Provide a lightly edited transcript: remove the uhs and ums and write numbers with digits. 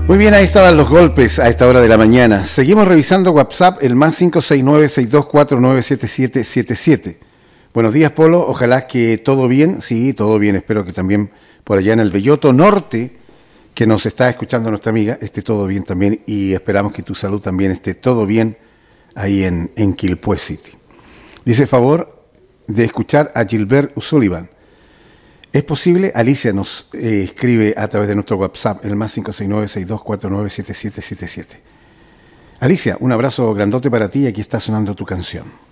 Muy bien, ahí estaban los golpes a esta hora de la mañana. Seguimos revisando WhatsApp, el más 569-6249-7777. Buenos días, Polo. Ojalá que todo bien. Sí, todo bien. Espero que también por allá en el Belloto Norte, que nos está escuchando nuestra amiga, esté todo bien también. Y esperamos que tu salud también esté todo bien ahí en Quilpué City. Dice favor de escuchar a Gilbert O'Sullivan. ¿Es posible? Alicia nos escribe a través de nuestro WhatsApp, el más 569-6249-7777. Alicia, un abrazo grandote para ti y aquí está sonando tu canción.